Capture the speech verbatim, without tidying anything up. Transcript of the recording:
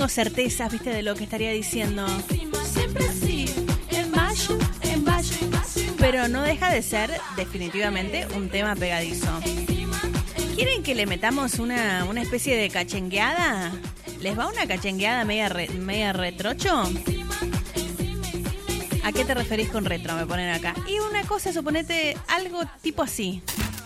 tengo certezas, viste, de lo que estaría diciendo. Siempre así, en mayo, en mayo. Pero no deja de ser definitivamente un tema pegadizo. ¿Quieren que le metamos una, una especie de cachengueada? ¿Les va una cachengueada media, re, media retrocho? ¿A qué te referís con retro? Me ponen acá. Y una cosa, suponete algo tipo así.